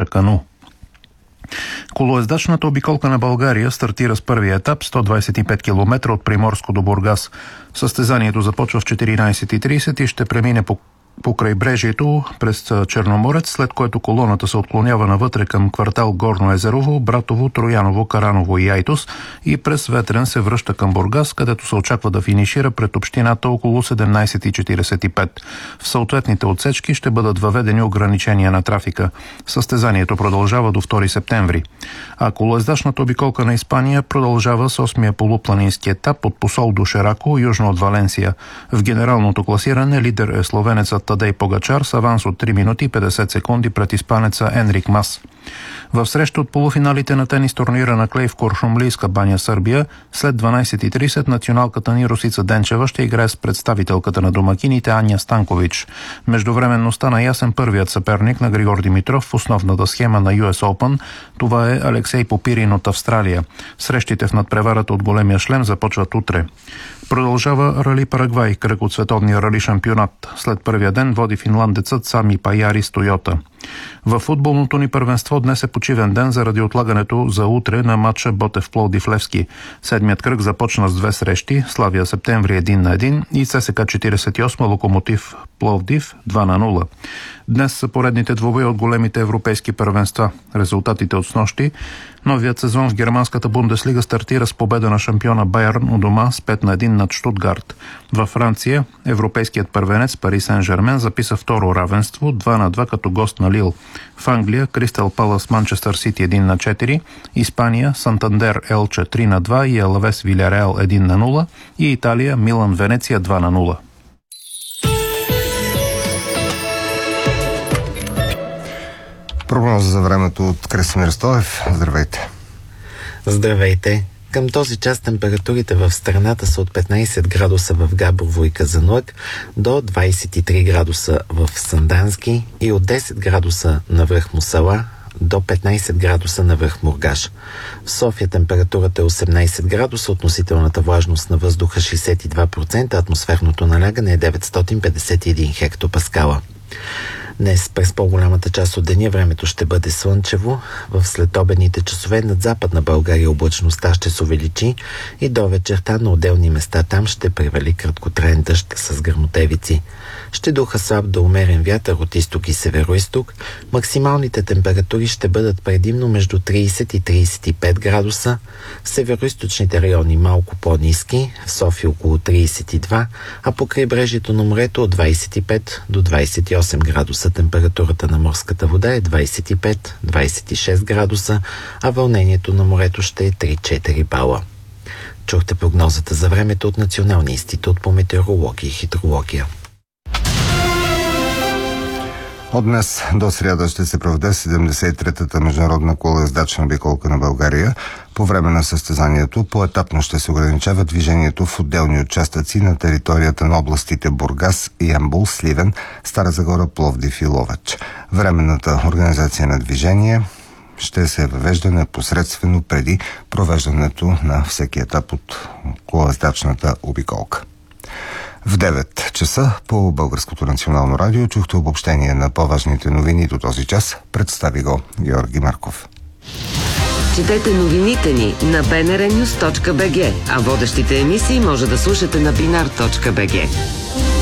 кану. Колоездачната обиколка на България стартира с първия етап 125 км от Приморско до Бургас. Състезанието започва в 14:30 и ще премине по крайбрежието през Черноморец, след което колоната се отклонява навътре към квартал Горно Езерово, Братово, Трояново, Караново и Айтос и през Ветрен се връща към Бургас, където се очаква да финишира пред общината около 17:45. В съответните отсечки ще бъдат въведени ограничения на трафика. Състезанието продължава до 2 септември. А колоездачната обиколка на Испания продължава с 8-я полупланински етап от Посол до Шерако, южно от Валенсия. В генералното класиране лидер е словенецът Тадей Погачар с аванс от 3 минути и 50 секунди пред испанеца Енрик Мас. В среща от полуфиналите на тенис турнира на клей в Куршумлийска баня, Сърбия, след 12:30 националката ни Росица Денчева ще играе с представителката на домакините Аня Станкович. Междувременно стана ясен първият съперник на Григор Димитров в основната схема на US Open. Това е Алексей Попирин от Австралия. Срещите в надпреварата от големия шлем започват утре. Продължава Рали Парагвай, кръг от световния рали шампионат. След първия ден води финландецът Сами Паяри с Тойота. Във футболното ни първенство днес е почивен ден заради отлагането за утре на матча Ботев Пловдив Левски. Седмият кръг започна с 2 срещи, Славия Септември 1-1 и ЦСКА 48 Локомотив Пловдив 2-0. Днес са поредните двубои от големите европейски първенства. Резултатите от снощи: новият сезон в германската Бундеслига стартира с победа на шампиона Байерн у дома с 5-1 над Штутгарт. Във Франция европейският първенец Пари Сен-Жермен записа второ равенство 2-2 като гост на Лил. В Англия Кристал Палас Манчестър Сити 1-4, Испания Сантандер Елче 3-2 и Алавес Виляреал 1-0 и Италия Милан Венеция 2-0. Прогноза за времето от Красимир Стоев. Здравейте. Здравейте. Към този час температурите в страната са от 15 градуса в Габрово и Казанлък до 23 градуса в Сандански и от 10 градуса на връх Мусала до 15 градуса на връх Мургаш. В София температурата е 18 градуса, относителната влажност на въздуха 62%, атмосферното налягане е 951 хектопаскала. Днес през по-голямата част от деня времето ще бъде слънчево. В следобедните часове над Западна България облачността ще се увеличи и до вечерта на отделни места там ще превали краткотраен дъжд с гръмотевици. Ще духа слаб до умерен вятър от изток и североизток. Максималните температури ще бъдат предимно между 30 и 35 градуса. В североизточните райони малко по-ниски, в София около 32, а по крайбрежието на морето от 25 до 28 градуса. Температурата на морската вода е 25-26 градуса, а вълнението на морето ще е 3-4 бала. Чухте прогнозата за времето от Националния институт по метеорология и хидрология. От днес до сряда ще се проведе 73-та международна колоездачна обиколка на България. По време на състезанието поетапно ще се ограничава движението в отделни участъци на територията на областите Бургас, Ямбол, Сливен, Стара Загора, Пловдив и Ловеч. Временната организация на движение ще се въвежда непосредствено преди провеждането на всеки етап от колоездачната обиколка. В 9 часа по Българското национално радио чухте обобщение на по-важните новини до този час. Представи го Георги Марков. Четете новините ни на bnrnews.bg, а водещите емисии може да слушате на binar.bg.